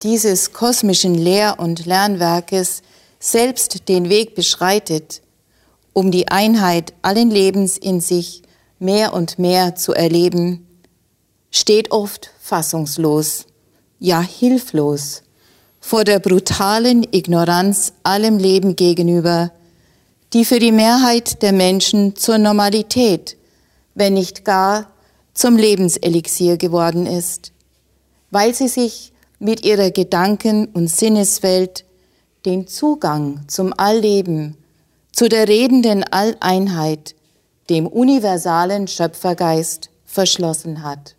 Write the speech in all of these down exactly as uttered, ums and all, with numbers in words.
dieses kosmischen Lehr- und Lernwerkes selbst den Weg beschreitet, um die Einheit allen Lebens in sich mehr und mehr zu erleben, steht oft fassungslos, ja hilflos vor der brutalen Ignoranz allem Leben gegenüber, die für die Mehrheit der Menschen zur Normalität, wenn nicht gar zum Lebenselixier geworden ist, weil sie sich mit ihrer Gedanken- und Sinneswelt den Zugang zum Allleben, zu der redenden Alleinheit, dem universalen Schöpfergeist verschlossen hat.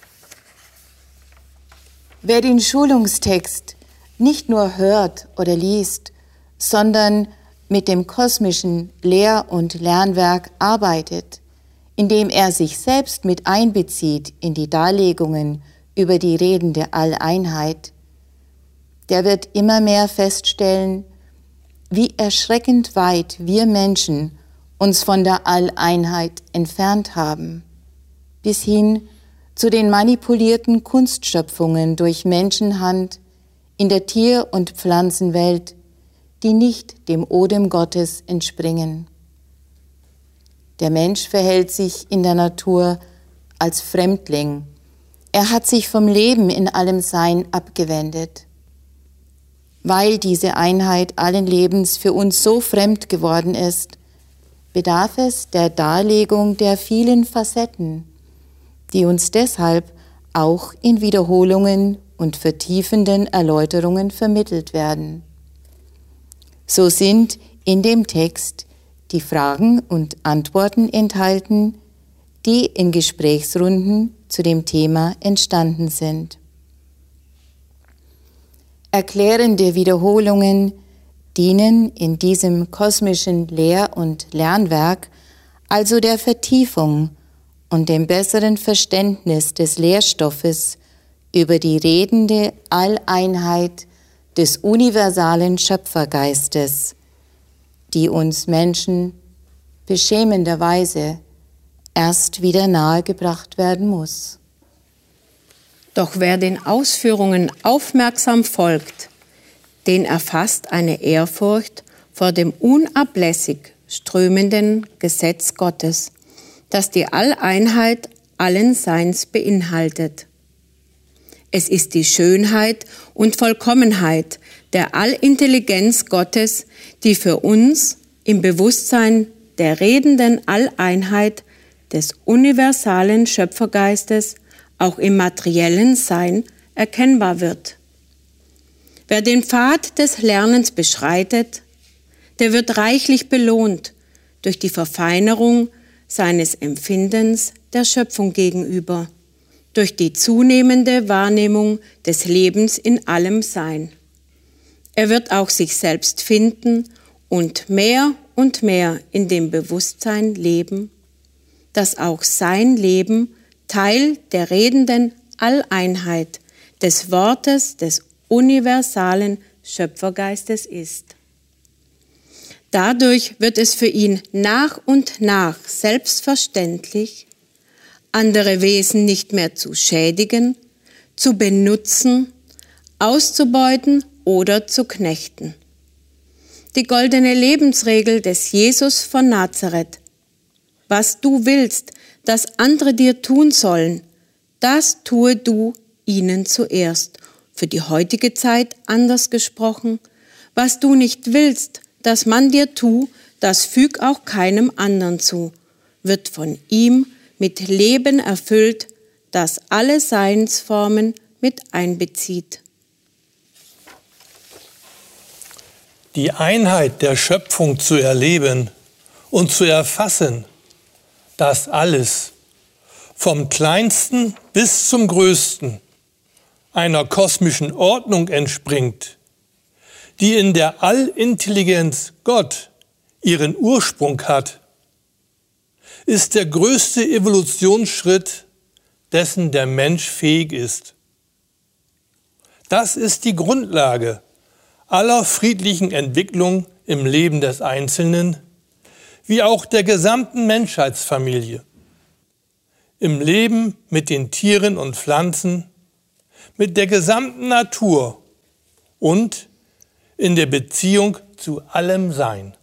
Wer den Schulungstext nicht nur hört oder liest, sondern mit dem kosmischen Lehr- und Lernwerk arbeitet, indem er sich selbst mit einbezieht in die Darlegungen über die redende Alleinheit, der wird immer mehr feststellen, wie erschreckend weit wir Menschen uns von der Alleinheit entfernt haben, bis hin zu den manipulierten Kunstschöpfungen durch Menschenhand in der Tier- und Pflanzenwelt, die nicht dem Odem Gottes entspringen. Der Mensch verhält sich in der Natur als Fremdling. Er hat sich vom Leben in allem Sein abgewendet. Weil diese Einheit allen Lebens für uns so fremd geworden ist, bedarf es der Darlegung der vielen Facetten, die uns deshalb auch in Wiederholungen und vertiefenden Erläuterungen vermittelt werden. So sind in dem Text die Fragen und Antworten enthalten, die in Gesprächsrunden zu dem Thema entstanden sind. Erklärende Wiederholungen dienen in diesem kosmischen Lehr- und Lernwerk also der Vertiefung und dem besseren Verständnis des Lehrstoffes über die redende Alleinheit des universalen Schöpfergeistes, die uns Menschen beschämenderweise erst wieder nahegebracht werden muss. Doch wer den Ausführungen aufmerksam folgt, den erfasst eine Ehrfurcht vor dem unablässig strömenden Gesetz Gottes, das die Alleinheit allen Seins beinhaltet. Es ist die Schönheit und Vollkommenheit der Allintelligenz Gottes, die für uns im Bewusstsein der redenden Alleinheit des universalen Schöpfergeistes auch im materiellen Sein erkennbar wird. Wer den Pfad des Lernens beschreitet, der wird reichlich belohnt durch die Verfeinerung seines Empfindens der Schöpfung gegenüber, durch die zunehmende Wahrnehmung des Lebens in allem Sein. Er wird auch sich selbst finden und mehr und mehr in dem Bewusstsein leben, dass auch sein Leben Teil der redenden Alleinheit des Wortes des universalen Schöpfergeistes ist. Dadurch wird es für ihn nach und nach selbstverständlich, andere Wesen nicht mehr zu schädigen, zu benutzen, auszubeuten oder zu knechten. Die goldene Lebensregel des Jesus von Nazareth: Was du willst, dass andere dir tun sollen, das tue du ihnen zuerst. Für die heutige Zeit anders gesprochen: Was du nicht willst, dass man dir tu, das füg auch keinem anderen zu, wird von ihm mit Leben erfüllt, das alle Seinsformen mit einbezieht. Die Einheit der Schöpfung zu erleben und zu erfassen, dass alles, vom Kleinsten bis zum Größten, einer kosmischen Ordnung entspringt, die in der Allintelligenz Gott ihren Ursprung hat, ist der größte Evolutionsschritt, dessen der Mensch fähig ist. Das ist die Grundlage aller friedlichen Entwicklung im Leben des Einzelnen, wie auch der gesamten Menschheitsfamilie, im Leben mit den Tieren und Pflanzen, mit der gesamten Natur und in der Beziehung zu allem Sein.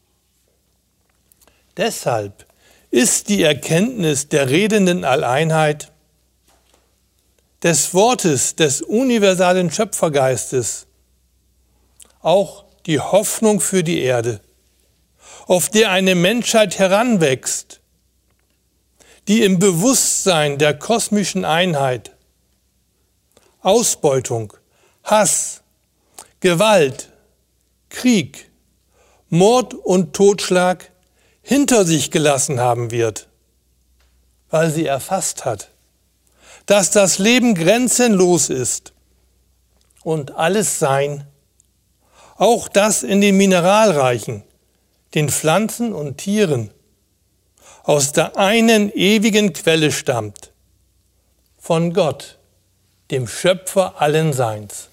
Deshalb ist die Erkenntnis der redenden Alleinheit, des Wortes des universalen Schöpfergeistes, auch die Hoffnung für die Erde, auf der eine Menschheit heranwächst, die im Bewusstsein der kosmischen Einheit Ausbeutung, Hass, Gewalt, Krieg, Mord und Totschlag hinter sich gelassen haben wird, weil sie erfasst hat, dass das Leben grenzenlos ist und alles Sein, auch das in den Mineralreichen, den Pflanzen und Tieren, aus der einen ewigen Quelle stammt, von Gott, dem Schöpfer allen Seins.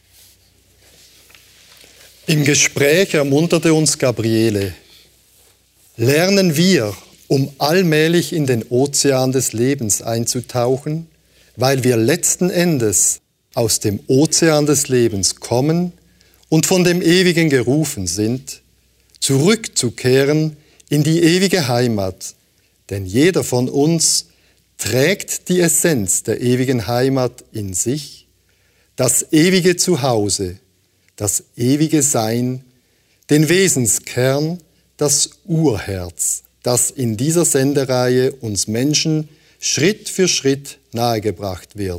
Im Gespräch ermunterte uns Gabriele: Lernen wir, um allmählich in den Ozean des Lebens einzutauchen, weil wir letzten Endes aus dem Ozean des Lebens kommen und von dem Ewigen gerufen sind, zurückzukehren in die ewige Heimat, denn jeder von uns trägt die Essenz der ewigen Heimat in sich, das ewige Zuhause, das ewige Sein, den Wesenskern, das Urherz, das in dieser Sendereihe uns Menschen Schritt für Schritt nahegebracht wird.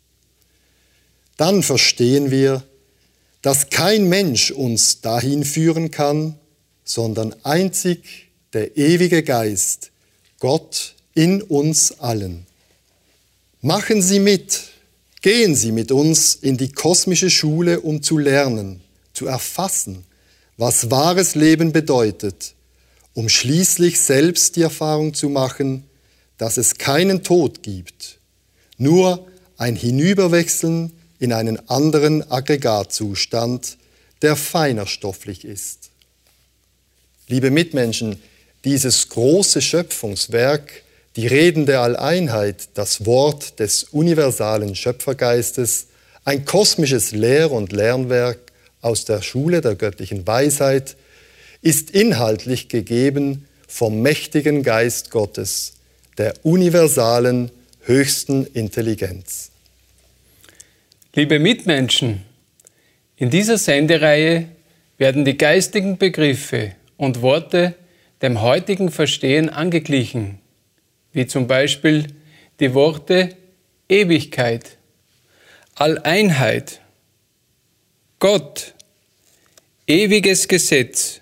Dann verstehen wir, dass kein Mensch uns dahin führen kann, sondern einzig der ewige Geist, Gott in uns allen. Machen Sie mit, gehen Sie mit uns in die kosmische Schule, um zu lernen, zu erfassen, was wahres Leben bedeutet, um schließlich selbst die Erfahrung zu machen, dass es keinen Tod gibt, nur ein Hinüberwechseln in einen anderen Aggregatzustand, der feiner stofflich ist. Liebe Mitmenschen, dieses große Schöpfungswerk, die redende Alleinheit, das Wort des universalen Schöpfergeistes, ein kosmisches Lehr- und Lernwerk aus der Schule der göttlichen Weisheit, ist inhaltlich gegeben vom mächtigen Geist Gottes, der universalen, höchsten Intelligenz. Liebe Mitmenschen, in dieser Sendereihe werden die geistigen Begriffe und Worte dem heutigen Verstehen angeglichen, wie zum Beispiel die Worte Ewigkeit, Alleinheit, Gott, ewiges Gesetz,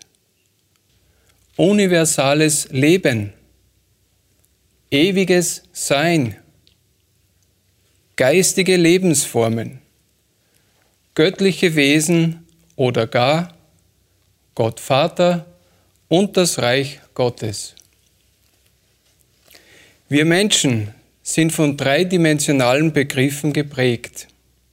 universales Leben, ewiges Sein, geistige Lebensformen, göttliche Wesen oder gar Gott Vater und das Reich Gottes. Wir Menschen sind von dreidimensionalen Begriffen geprägt.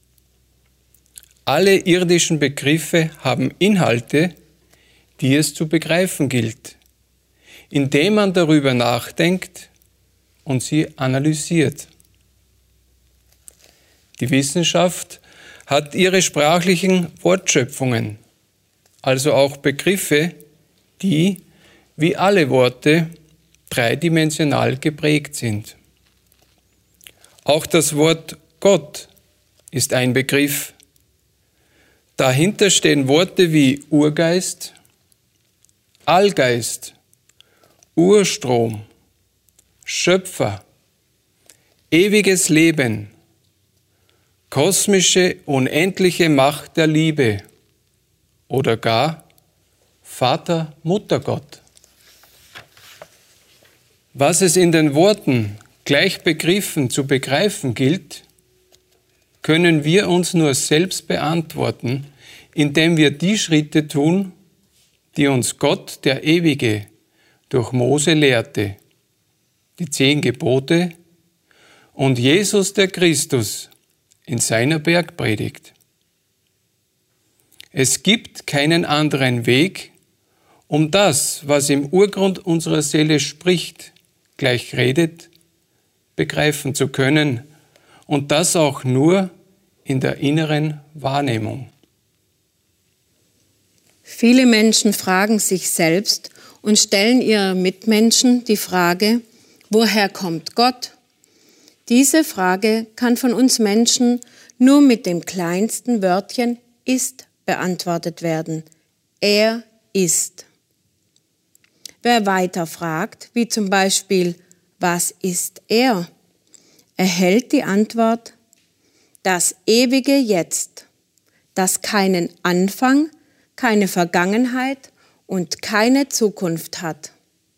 Alle irdischen Begriffe haben Inhalte, die es zu begreifen gilt, indem man darüber nachdenkt und sie analysiert. Die Wissenschaft hat ihre sprachlichen Wortschöpfungen, also auch Begriffe, die, wie alle Worte, dreidimensional geprägt sind. Auch das Wort Gott ist ein Begriff. Dahinter stehen Worte wie Urgeist, Allgeist, Urstrom, Schöpfer, ewiges Leben, kosmische, unendliche Macht der Liebe oder gar Vater, Muttergott. Was es in den Worten gleich begriffen zu begreifen gilt, können wir uns nur selbst beantworten, indem wir die Schritte tun, die uns Gott, der Ewige, durch Mose lehrte, die zehn Gebote und Jesus, der Christus, in seiner Bergpredigt. Es gibt keinen anderen Weg, um das, was im Urgrund unserer Seele spricht, gleich redet, begreifen zu können und das auch nur in der inneren Wahrnehmung. Viele Menschen fragen sich selbst und stellen ihren Mitmenschen die Frage, woher kommt Gott? Diese Frage kann von uns Menschen nur mit dem kleinsten Wörtchen ist beantwortet werden. Er ist. Wer weiter fragt, wie zum Beispiel, was ist er? Erhält die Antwort, das ewige Jetzt, das keinen Anfang, keine Vergangenheit und keine Zukunft hat.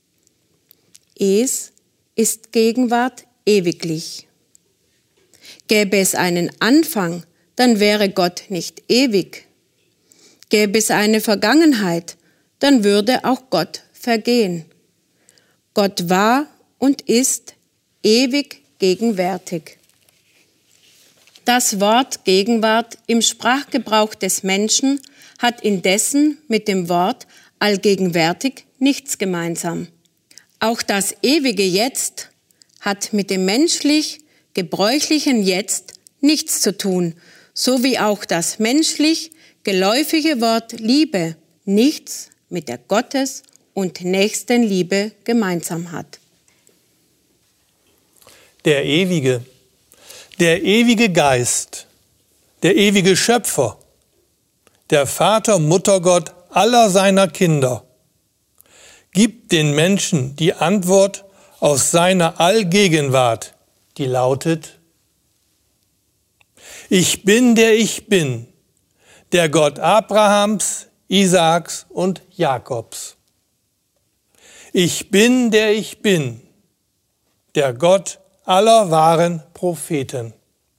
Es ist Gegenwart ewiglich. Gäbe es einen Anfang, dann wäre Gott nicht ewig. Gäbe es eine Vergangenheit, dann würde auch Gott vergehen. Gott war und ist ewig gegenwärtig. Das Wort Gegenwart im Sprachgebrauch des Menschen hat indessen mit dem Wort allgegenwärtig nichts gemeinsam. Auch das ewige Jetzt hat mit dem menschlich gebräuchlichen Jetzt nichts zu tun, so wie auch das menschlich geläufige Wort Liebe nichts mit der Gottes- und Nächstenliebe gemeinsam hat. Der Ewige, der ewige Geist, der ewige Schöpfer, der Vater, Muttergott aller seiner Kinder, gibt den Menschen die Antwort aus seiner Allgegenwart, die lautet: Ich bin, der ich bin, der Gott Abrahams, Isaaks und Jakobs. Ich bin, der ich bin, der Gott aller wahren Propheten.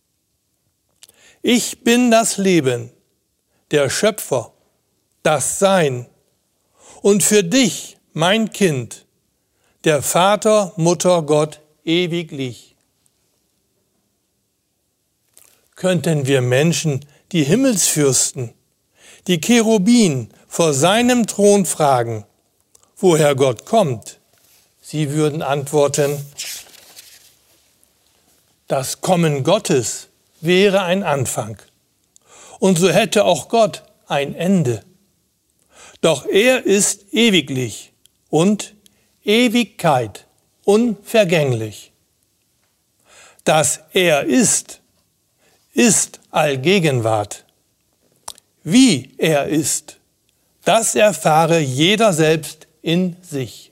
Ich bin das Leben, der Schöpfer, das Sein und für dich, mein Kind, der Vater, Mutter, Gott ewiglich. Könnten wir Menschen, die Himmelsfürsten, die Cherubin vor seinem Thron fragen, woher Gott kommt, sie würden antworten: Das Kommen Gottes wäre ein Anfang, und so hätte auch Gott ein Ende. Doch er ist ewiglich und Ewigkeit unvergänglich. Dass er ist, ist Allgegenwart. Wie er ist, das erfahre jeder selbst in sich.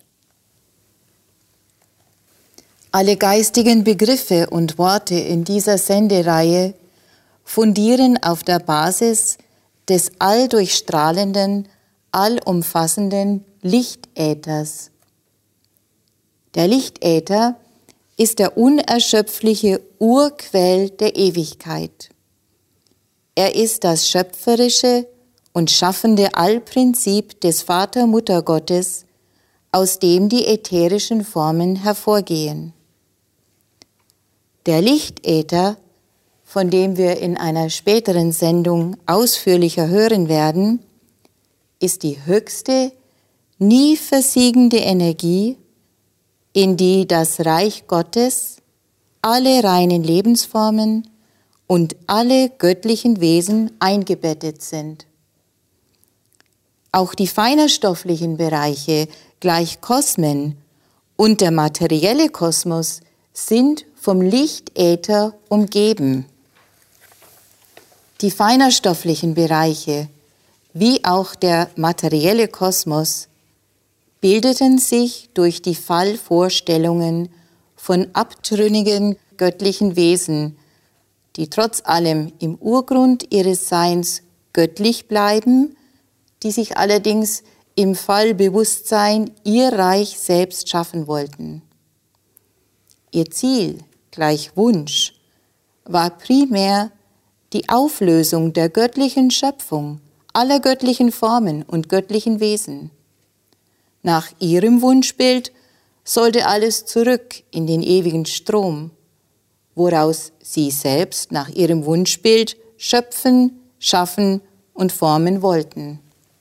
Alle geistigen Begriffe und Worte in dieser Sendereihe fundieren auf der Basis des alldurchstrahlenden, allumfassenden Lichtäthers. Der Lichtäther ist der unerschöpfliche Urquell der Ewigkeit. Er ist das schöpferische und schaffende Allprinzip des Vater-Mutter-Gottes, aus dem die ätherischen Formen hervorgehen. Der Lichtäther, von dem wir in einer späteren Sendung ausführlicher hören werden, ist die höchste, nie versiegende Energie, in die das Reich Gottes, alle reinen Lebensformen und alle göttlichen Wesen eingebettet sind. Auch die feinerstofflichen Bereiche, gleich Kosmen, und der materielle Kosmos sind vom Lichtäther umgeben. Die feinerstofflichen Bereiche, wie auch der materielle Kosmos, bildeten sich durch die Fallvorstellungen von abtrünnigen göttlichen Wesen, die trotz allem im Urgrund ihres Seins göttlich bleiben, die sich allerdings im Fallbewusstsein ihr Reich selbst schaffen wollten. Ihr Ziel, gleich Wunsch, war primär die Auflösung der göttlichen Schöpfung, aller göttlichen Formen und göttlichen Wesen. Nach ihrem Wunschbild sollte alles zurück in den ewigen Strom, woraus sie selbst nach ihrem Wunschbild schöpfen, schaffen und formen wollten.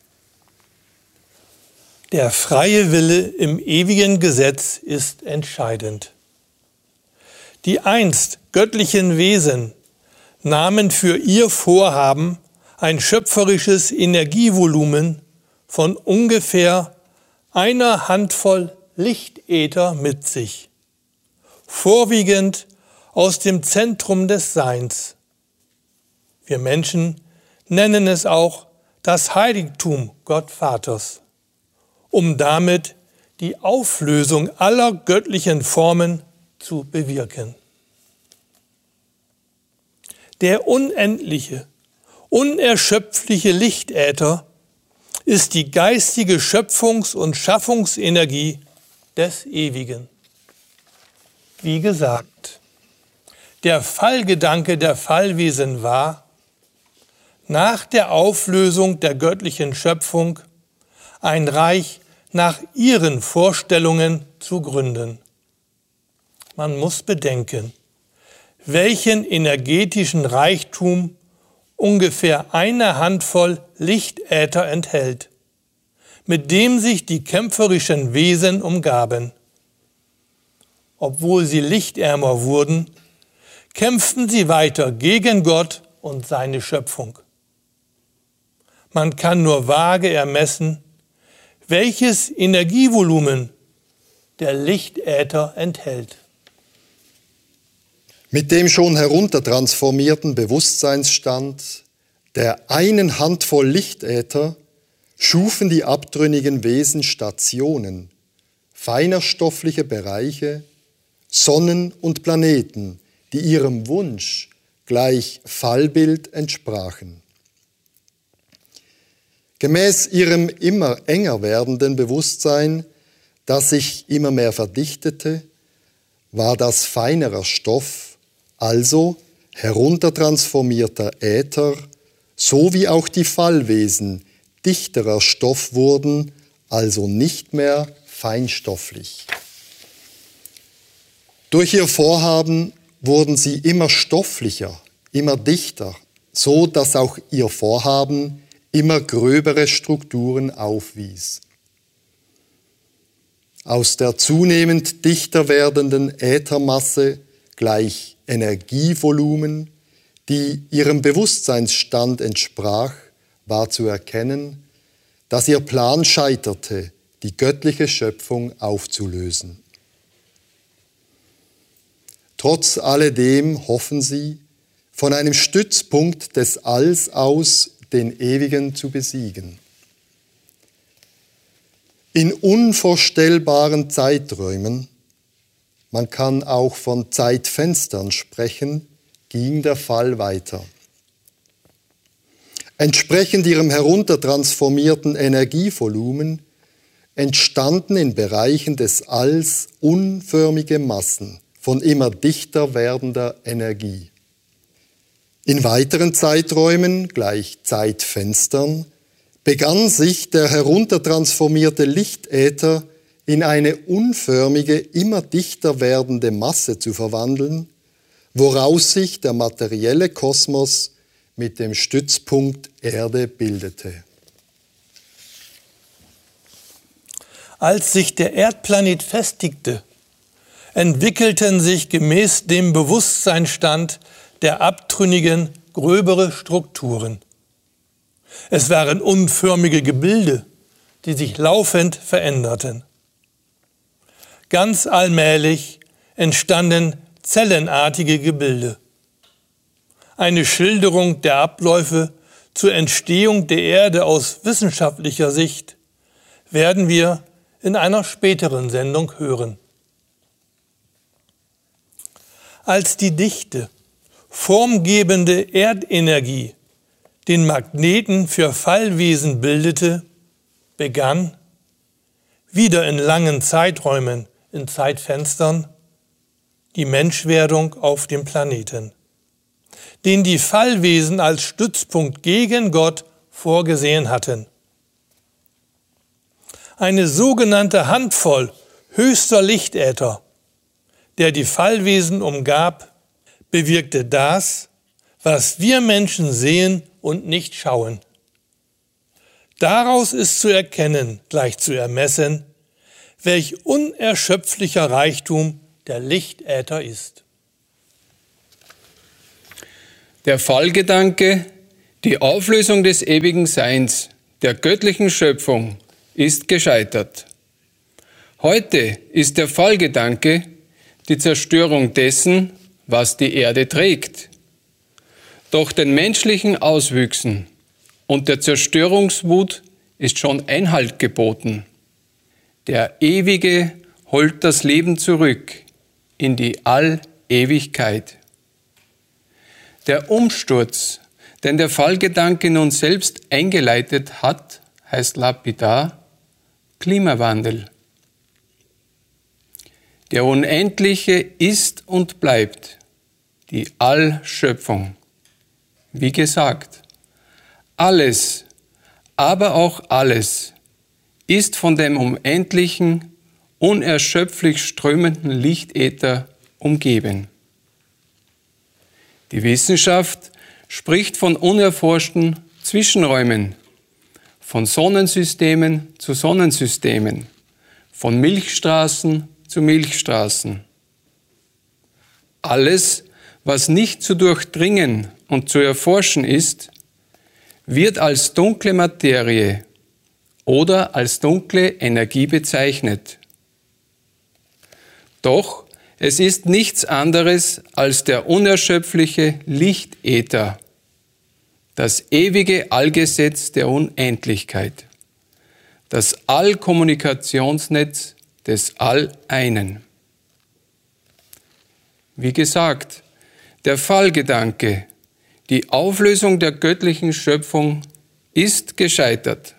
Der freie Wille im ewigen Gesetz ist entscheidend. Die einst göttlichen Wesen nahmen für ihr Vorhaben ein schöpferisches Energievolumen von ungefähr einer Handvoll Lichtäther mit sich, vorwiegend aus dem Zentrum des Seins. Wir Menschen nennen es auch das Heiligtum Gottvaters, um damit die Auflösung aller göttlichen Formen zu bewirken. Der unendliche, unerschöpfliche Lichtäther ist die geistige Schöpfungs- und Schaffungsenergie des Ewigen. Wie gesagt, der Fallgedanke der Fallwesen war, nach der Auflösung der göttlichen Schöpfung ein Reich nach ihren Vorstellungen zu gründen. Man muss bedenken, welchen energetischen Reichtum ungefähr eine Handvoll Lichtäther enthält, mit dem sich die kämpferischen Wesen umgaben. Obwohl sie lichtärmer wurden, kämpften sie weiter gegen Gott und seine Schöpfung. Man kann nur vage ermessen, welches Energievolumen der Lichtäther enthält. Mit dem schon heruntertransformierten Bewusstseinsstand der einen Handvoll Lichtäther schufen die abtrünnigen Wesen Stationen, feinerstoffliche Bereiche, Sonnen und Planeten, die ihrem Wunsch gleich Fallbild entsprachen. Gemäß ihrem immer enger werdenden Bewusstsein, das sich immer mehr verdichtete, war das feinerer Stoff, also heruntertransformierter Äther, sowie auch die Fallwesen dichterer Stoff wurden, also nicht mehr feinstofflich. Durch ihr Vorhaben wurden sie immer stofflicher, immer dichter, so dass auch ihr Vorhaben immer gröbere Strukturen aufwies. Aus der zunehmend dichter werdenden Äthermasse gleich Energievolumen, die ihrem Bewusstseinsstand entsprach, war zu erkennen, dass ihr Plan scheiterte, die göttliche Schöpfung aufzulösen. Trotz alledem hoffen sie, von einem Stützpunkt des Alls aus den Ewigen zu besiegen. In unvorstellbaren Zeiträumen, man kann auch von Zeitfenstern sprechen, ging der Fall weiter. Entsprechend ihrem heruntertransformierten Energievolumen entstanden in Bereichen des Alls unförmige Massen von immer dichter werdender Energie. In weiteren Zeiträumen, gleich Zeitfenstern, begann sich der heruntertransformierte Lichtäther in eine unförmige, immer dichter werdende Masse zu verwandeln, woraus sich der materielle Kosmos mit dem Stützpunkt Erde bildete. Als sich der Erdplanet festigte, entwickelten sich gemäß dem Bewusstseinsstand der Abtrünnigen gröbere Strukturen. Es waren unförmige Gebilde, die sich laufend veränderten. Ganz allmählich entstanden zellenartige Gebilde. Eine Schilderung der Abläufe zur Entstehung der Erde aus wissenschaftlicher Sicht werden wir in einer späteren Sendung hören. Als die dichte, formgebende Erdenergie den Magneten für Fallwesen bildete, begann, wieder in langen Zeiträumen, in Zeitfenstern, die Menschwerdung auf dem Planeten, den die Fallwesen als Stützpunkt gegen Gott vorgesehen hatten. Eine sogenannte Handvoll höchster Lichtäther, der die Fallwesen umgab, bewirkte das, was wir Menschen sehen und nicht schauen. Daraus ist zu erkennen, gleich zu ermessen, welch unerschöpflicher Reichtum der Lichtäther ist. Der Fallgedanke, die Auflösung des ewigen Seins, der göttlichen Schöpfung ist gescheitert. Heute ist der Fallgedanke die Zerstörung dessen, was die Erde trägt. Doch den menschlichen Auswüchsen und der Zerstörungswut ist schon Einhalt geboten. Der Ewige holt das Leben zurück in die Allewigkeit. Der Umsturz, den der Fallgedanke nun selbst eingeleitet hat, heißt lapidar Klimawandel. Der Unendliche ist und bleibt die Allschöpfung. Wie gesagt, alles, aber auch alles ist von dem unendlichen, unerschöpflich strömenden Lichtäther umgeben. Die Wissenschaft spricht von unerforschten Zwischenräumen, von Sonnensystemen zu Sonnensystemen, von Milchstraßen zu Milchstraßen. Alles, was nicht zu durchdringen und zu erforschen ist, wird als dunkle Materie oder als dunkle Energie bezeichnet. Doch es ist nichts anderes als der unerschöpfliche Lichtäther, das ewige Allgesetz der Unendlichkeit, das Allkommunikationsnetz des Alleinen. Wie gesagt, der Fallgedanke, die Auflösung der göttlichen Schöpfung ist gescheitert.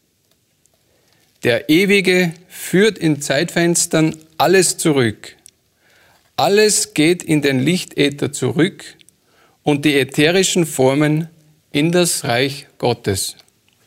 Der Ewige führt in Zeitfenstern alles zurück. Alles geht in den Lichtäther zurück und die ätherischen Formen in das Reich Gottes.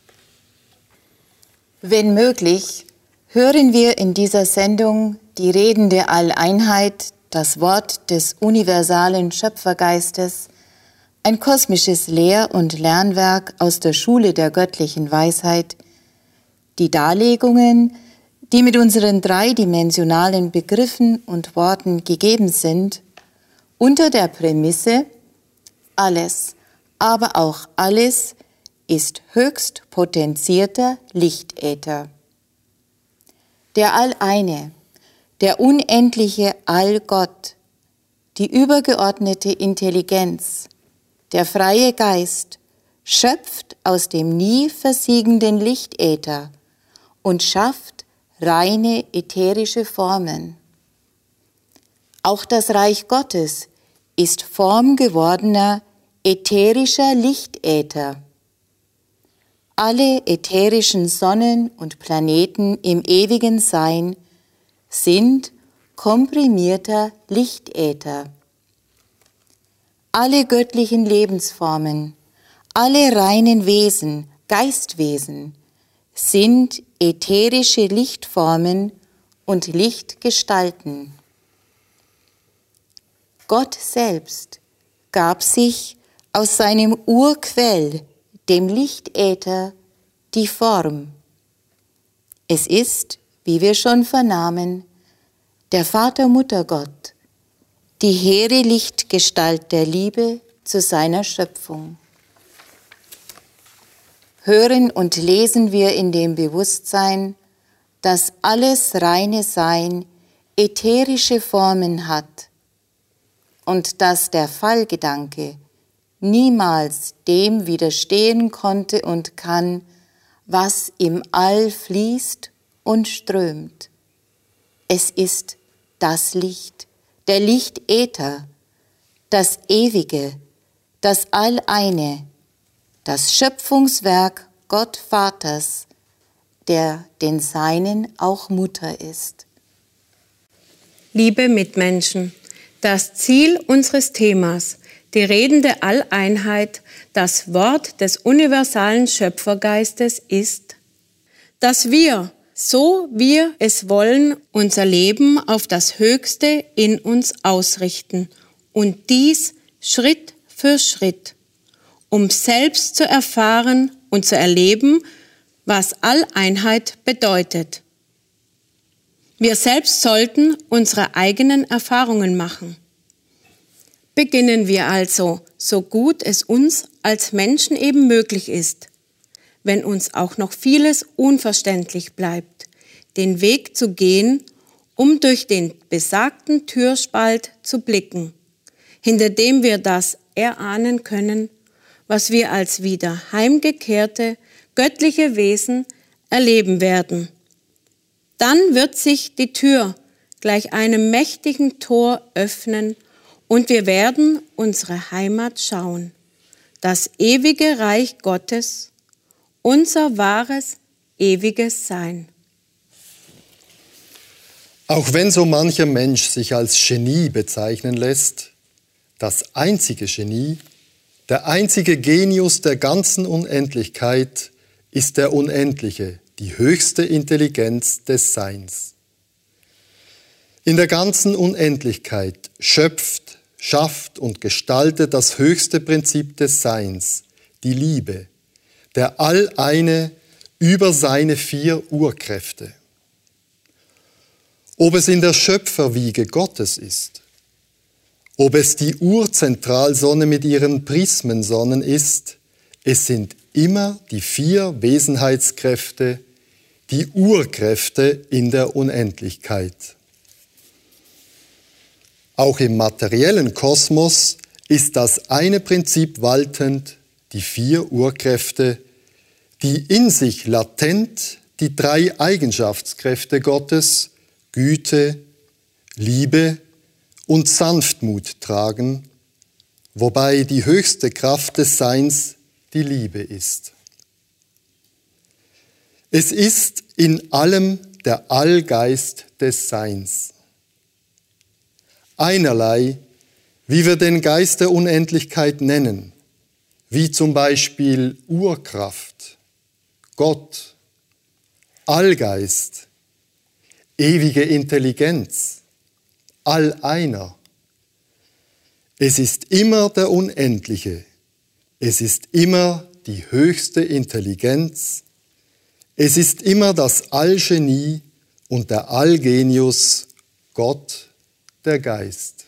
Wenn möglich, hören wir in dieser Sendung die redende Alleinheit, das Wort des universalen Schöpfergeistes, ein kosmisches Lehr- und Lernwerk aus der Schule der göttlichen Weisheit, die Darlegungen, die mit unseren dreidimensionalen Begriffen und Worten gegeben sind, unter der Prämisse, alles, aber auch alles ist höchst potenzierter Lichtäther. Der Alleine, der unendliche Allgott, die übergeordnete Intelligenz, der freie Geist schöpft aus dem nie versiegenden Lichtäther und schafft reine ätherische Formen. Auch das Reich Gottes ist formgewordener ätherischer Lichtäther. Alle ätherischen Sonnen und Planeten im ewigen Sein sind komprimierter Lichtäther. Alle göttlichen Lebensformen, alle reinen Wesen, Geistwesen sind ätherische Lichtformen und Lichtgestalten. Gott selbst gab sich aus seinem Urquell, dem Lichtäther, die Form. Es ist, wie wir schon vernahmen, der Vater-Mutter-Gott, die hehre Lichtgestalt der Liebe zu seiner Schöpfung. Hören und lesen wir in dem Bewusstsein, dass alles reine Sein ätherische Formen hat und dass der Fallgedanke niemals dem widerstehen konnte und kann, was im All fließt und strömt. Es ist das Licht, der Lichtäther, das Ewige, das Alleine, das Schöpfungswerk Gott Vaters, der den Seinen auch Mutter ist. Liebe Mitmenschen, das Ziel unseres Themas, die redende Alleinheit, das Wort des universalen Schöpfergeistes ist, dass wir, so wir es wollen, unser Leben auf das Höchste in uns ausrichten und dies Schritt für Schritt, um selbst zu erfahren und zu erleben, was Alleinheit bedeutet. Wir selbst sollten unsere eigenen Erfahrungen machen. Beginnen wir also, so gut es uns als Menschen eben möglich ist, wenn uns auch noch vieles unverständlich bleibt, den Weg zu gehen, um durch den besagten Türspalt zu blicken, hinter dem wir das erahnen können, was wir als wieder heimgekehrte göttliche Wesen erleben werden. Dann wird sich die Tür gleich einem mächtigen Tor öffnen und wir werden unsere Heimat schauen, das ewige Reich Gottes, unser wahres, ewiges Sein. Auch wenn so mancher Mensch sich als Genie bezeichnen lässt, das einzige Genie, der einzige Genius der ganzen Unendlichkeit ist der Unendliche, die höchste Intelligenz des Seins. In der ganzen Unendlichkeit schöpft, schafft und gestaltet das höchste Prinzip des Seins, die Liebe, der Alleine über seine vier Urkräfte. Ob es in der Schöpferwiege Gottes ist, ob es die Urzentralsonne mit ihren Prismensonnen ist, es sind immer die vier Wesenheitskräfte, die Urkräfte in der Unendlichkeit. Auch im materiellen Kosmos ist das eine Prinzip waltend, die vier Urkräfte, die in sich latent die drei Eigenschaftskräfte Gottes, Güte, Liebe und Sanftmut tragen, wobei die höchste Kraft des Seins die Liebe ist. Es ist in allem der Allgeist des Seins. Einerlei, wie wir den Geist der Unendlichkeit nennen, wie zum Beispiel Urkraft, Gott, Allgeist, ewige Intelligenz, Alleiner. Es ist immer der Unendliche, es ist immer die höchste Intelligenz, es ist immer das Allgenie und der Allgenius, Gott, der Geist.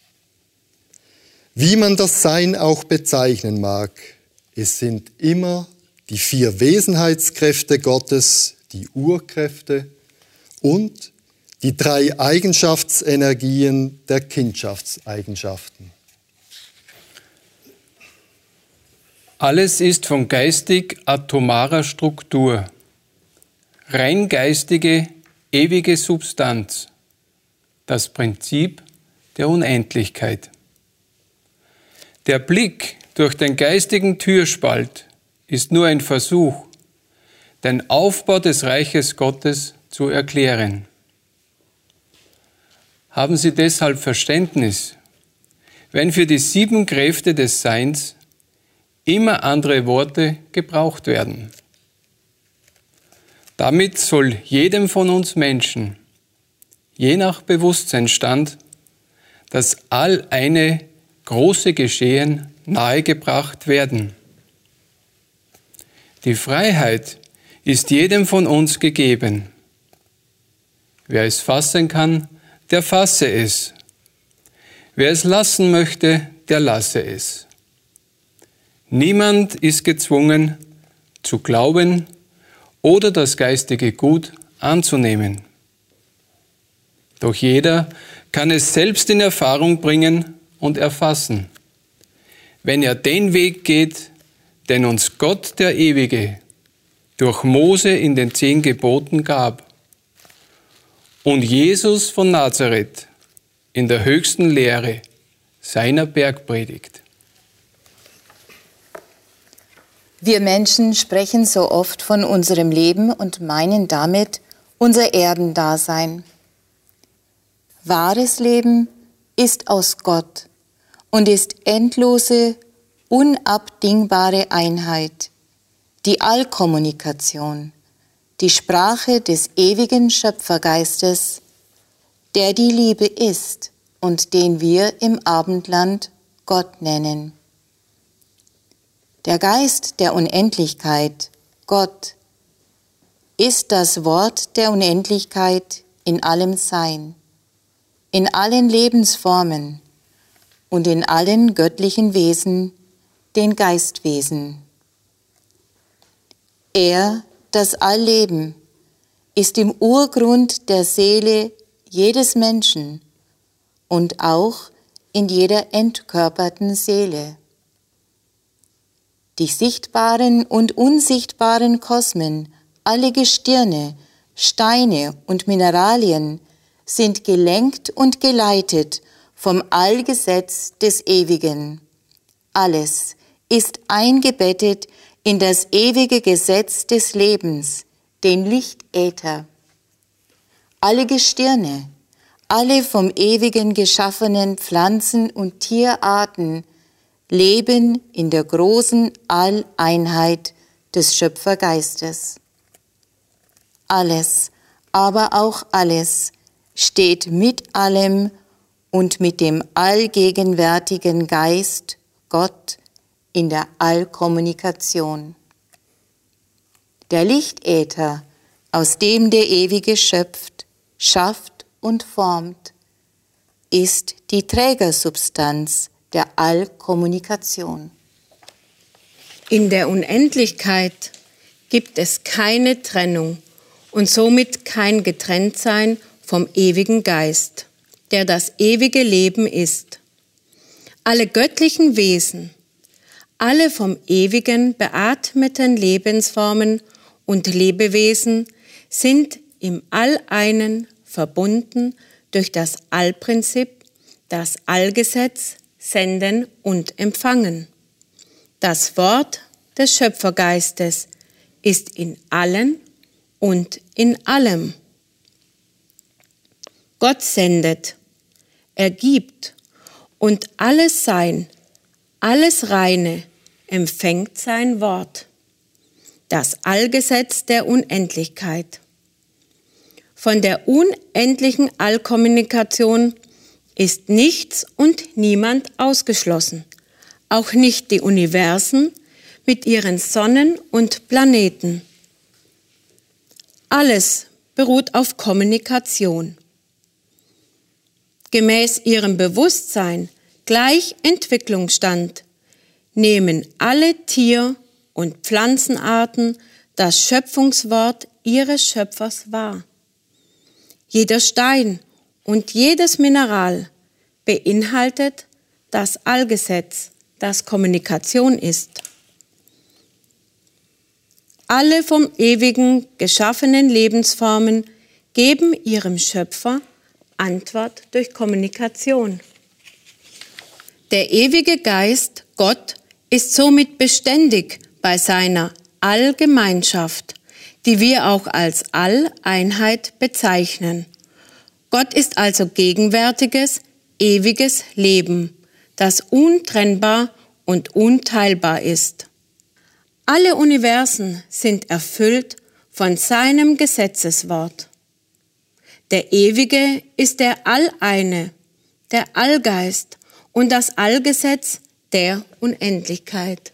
Wie man das Sein auch bezeichnen mag, es sind immer die vier Wesenheitskräfte Gottes, die Urkräfte und die drei Eigenschaftsenergien der Kindschaftseigenschaften. Alles ist von geistig atomarer Struktur, rein geistige, ewige Substanz, das Prinzip der Unendlichkeit. Der Blick durch den geistigen Türspalt ist nur ein Versuch, den Aufbau des Reiches Gottes zu erklären. Haben Sie deshalb Verständnis, wenn für die sieben Kräfte des Seins immer andere Worte gebraucht werden. Damit soll jedem von uns Menschen, je nach Bewusstseinsstand, das Alleine große Geschehen nahegebracht werden. Die Freiheit ist jedem von uns gegeben. Wer es fassen kann, der fasse es. Wer es lassen möchte, der lasse es. Niemand ist gezwungen, zu glauben oder das geistige Gut anzunehmen. Doch jeder kann es selbst in Erfahrung bringen und erfassen, wenn er den Weg geht, den uns Gott, der Ewige, durch Mose in den zehn Geboten gab und Jesus von Nazareth in der höchsten Lehre seiner Bergpredigt. Wir Menschen sprechen so oft von unserem Leben und meinen damit unser Erdendasein. Wahres Leben ist aus Gott und ist endlose, unabdingbare Einheit, die Allkommunikation, die Sprache des ewigen Schöpfergeistes, der die Liebe ist und den wir im Abendland Gott nennen. Der Geist der Unendlichkeit, Gott, ist das Wort der Unendlichkeit in allem Sein, in allen Lebensformen und in allen göttlichen Wesen, den Geistwesen. Er, das Allleben, ist im Urgrund der Seele jedes Menschen und auch in jeder entkörperten Seele. Die sichtbaren und unsichtbaren Kosmen, alle Gestirne, Steine und Mineralien sind gelenkt und geleitet vom Allgesetz des Ewigen. Alles ist eingebettet in das ewige Gesetz des Lebens, den Lichtäther. Alle Gestirne, alle vom Ewigen geschaffenen Pflanzen- und Tierarten leben in der großen Alleinheit des Schöpfergeistes. Alles, aber auch alles, steht mit allem und mit dem allgegenwärtigen Geist, Gott, in der Allkommunikation. Der Lichtäther, aus dem der Ewige schöpft, schafft und formt, ist die Trägersubstanz der Allkommunikation. In der Unendlichkeit gibt es keine Trennung und somit kein Getrenntsein vom ewigen Geist, der das ewige Leben ist. Alle göttlichen Wesen, alle vom Ewigen beatmeten Lebensformen und Lebewesen sind im Alleinen verbunden durch das Allprinzip, das Allgesetz, Senden und Empfangen. Das Wort des Schöpfergeistes ist in allen und in allem. Gott sendet, er gibt und alles Sein, alles Reine empfängt sein Wort, das Allgesetz der Unendlichkeit. Von der unendlichen Allkommunikation ist nichts und niemand ausgeschlossen, auch nicht die Universen mit ihren Sonnen und Planeten. Alles beruht auf Kommunikation. Gemäß ihrem Bewusstsein gleich Entwicklungsstand nehmen alle Tier- und Pflanzenarten das Schöpfungswort ihres Schöpfers wahr. Jeder Stein und jedes Mineral beinhaltet das Allgesetz, das Kommunikation ist. Alle vom Ewigen geschaffenen Lebensformen geben ihrem Schöpfer Antwort durch Kommunikation. Der ewige Geist, Gott, ist somit beständig bei seiner Allgemeinschaft, die wir auch als Alleinheit bezeichnen. Gott ist also gegenwärtiges, ewiges Leben, das untrennbar und unteilbar ist. Alle Universen sind erfüllt von seinem Gesetzeswort. Der Ewige ist der Alleine, der Allgeist und das Allgesetz der Unendlichkeit.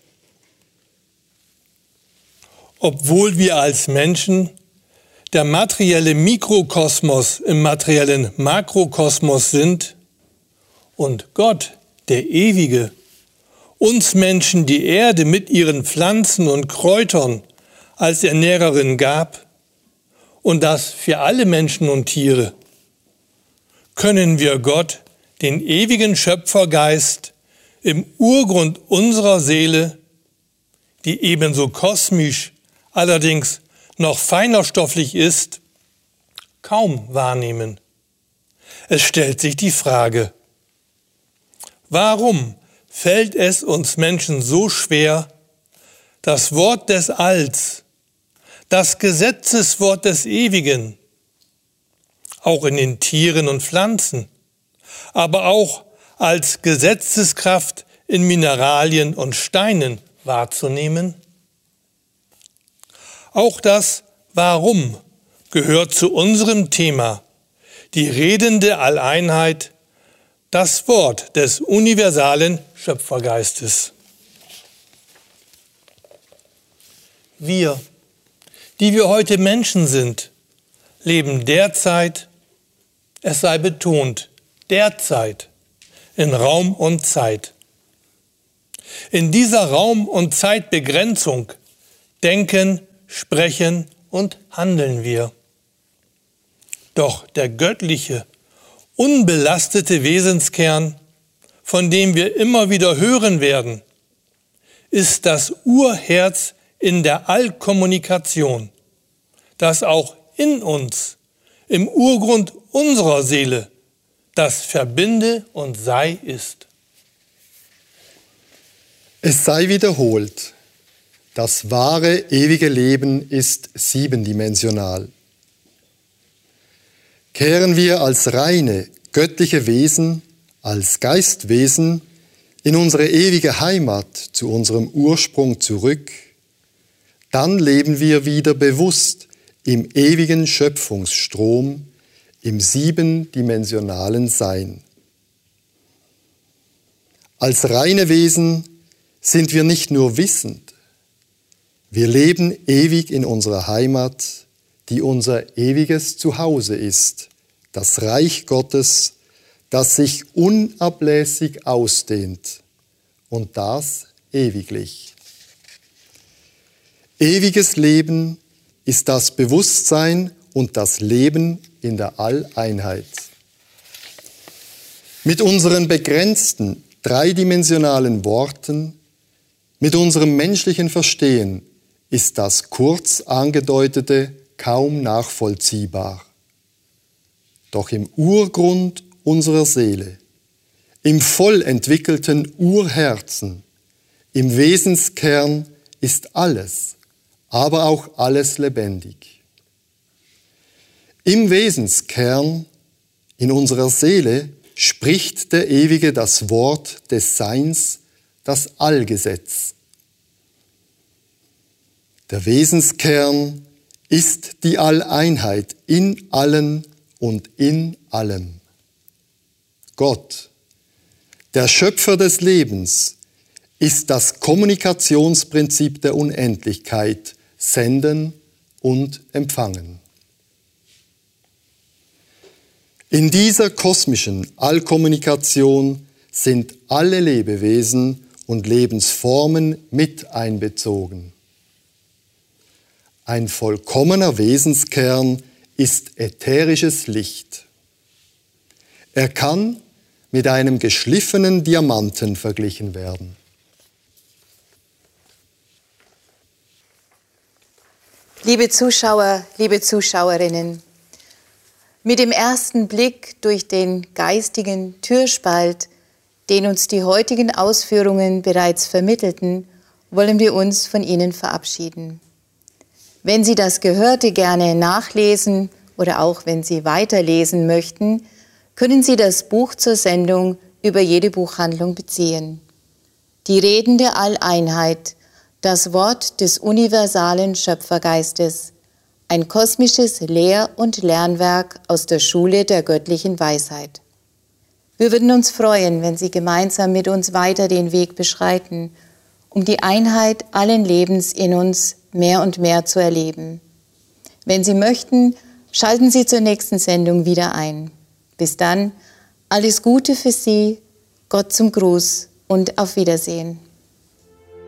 Obwohl wir als Menschen der materielle Mikrokosmos im materiellen Makrokosmos sind und Gott, der Ewige, uns Menschen die Erde mit ihren Pflanzen und Kräutern als Ernährerin gab und das für alle Menschen und Tiere, können wir Gott, den ewigen Schöpfergeist, im Urgrund unserer Seele, die ebenso kosmisch, allerdings noch feinerstofflich ist, kaum wahrnehmen. Es stellt sich die Frage, warum fällt es uns Menschen so schwer, das Wort des Alls, das Gesetzeswort des Ewigen, auch in den Tieren und Pflanzen, aber auch als Gesetzeskraft in Mineralien und Steinen wahrzunehmen? Auch das Warum gehört zu unserem Thema, die redende Alleinheit, das Wort des universalen Schöpfergeistes. Wir, die wir heute Menschen sind, leben derzeit, es sei betont, derzeit, in Raum und Zeit. In dieser Raum- und Zeitbegrenzung denken, sprechen und handeln wir. Doch der göttliche, unbelastete Wesenskern, von dem wir immer wieder hören werden, ist das Urherz in der Allkommunikation, das auch in uns, im Urgrund unserer Seele, das Verbinde und Sei ist. Es sei wiederholt, das wahre, ewige Leben ist siebendimensional. Kehren wir als reine, göttliche Wesen, als Geistwesen in unsere ewige Heimat, zu unserem Ursprung zurück, dann leben wir wieder bewusst im ewigen Schöpfungsstrom, im siebendimensionalen Sein. Als reine Wesen sind wir nicht nur wissend, wir leben ewig in unserer Heimat, die unser ewiges Zuhause ist, das Reich Gottes, das sich unablässig ausdehnt und das ewiglich. Ewiges Leben ist das Bewusstsein und das Leben in der Alleinheit. Mit unseren begrenzten, dreidimensionalen Worten, mit unserem menschlichen Verstehen ist das kurz angedeutete kaum nachvollziehbar. Doch im Urgrund unserer Seele, im voll entwickelten Urherzen, im Wesenskern ist alles, aber auch alles lebendig. Im Wesenskern, in unserer Seele, spricht der Ewige das Wort des Seins, das Allgesetz. Der Wesenskern ist die Alleinheit in allen und in allem. Gott, der Schöpfer des Lebens, ist das Kommunikationsprinzip der Unendlichkeit, Senden und Empfangen. In dieser kosmischen Allkommunikation sind alle Lebewesen und Lebensformen mit einbezogen. Ein vollkommener Wesenskern ist ätherisches Licht. Er kann mit einem geschliffenen Diamanten verglichen werden. Liebe Zuschauer, liebe Zuschauerinnen, mit dem ersten Blick durch den geistigen Türspalt, den uns die heutigen Ausführungen bereits vermittelten, wollen wir uns von Ihnen verabschieden. Wenn Sie das Gehörte gerne nachlesen oder auch wenn Sie weiterlesen möchten, können Sie das Buch zur Sendung über jede Buchhandlung beziehen. Die Reden der Alleinheit, das Wort des universalen Schöpfergeistes, ein kosmisches Lehr- und Lernwerk aus der Schule der göttlichen Weisheit. Wir würden uns freuen, wenn Sie gemeinsam mit uns weiter den Weg beschreiten, um die Einheit allen Lebens in uns mehr und mehr zu erleben. Wenn Sie möchten, schalten Sie zur nächsten Sendung wieder ein. Bis dann, alles Gute für Sie, Gott zum Gruß und auf Wiedersehen.